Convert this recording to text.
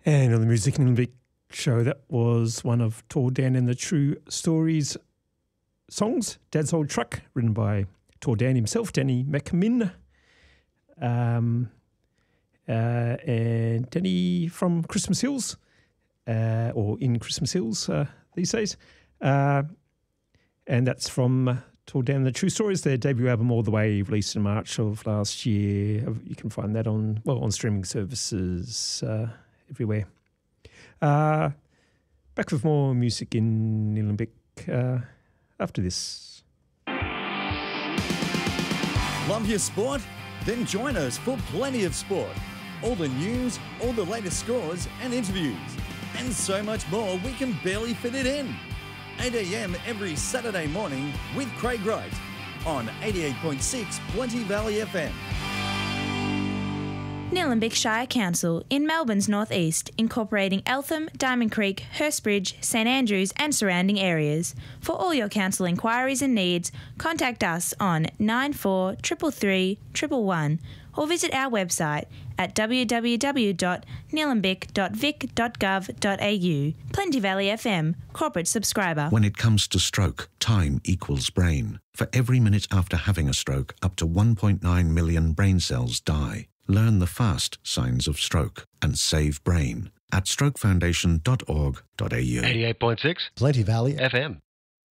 And on the Music in Olympic show, that was one of Tor Dan and the True Stories songs, Dad's Old Truck, written by Tor Dan himself, Danny McMinn, and Danny from Christmas Hills, or in Christmas Hills these days. And that's from Tor Dan and the True Stories, their debut album All the Way, released in March of last year. You can find that on streaming services everywhere. Back with more music in Olympic after this. Love your sport? Then join us for Plenty of Sport. All the news, all the latest scores and interviews, and so much more we can barely fit it in. 8 a.m. every Saturday morning with Craig Wright on 88.6 Plenty Valley FM. Nillumbik Shire Council in Melbourne's northeast, incorporating Eltham, Diamond Creek, Hurstbridge, St Andrews and surrounding areas. For all your council inquiries and needs, contact us on 9433 111 or visit our website at www.nillumbik.vic.gov.au. Plenty Valley FM, corporate subscriber. When it comes to stroke, time equals brain. For every minute after having a stroke, up to 1.9 million brain cells die. Learn the fast signs of stroke and save brain at strokefoundation.org.au. 88.6 Plenty Valley FM.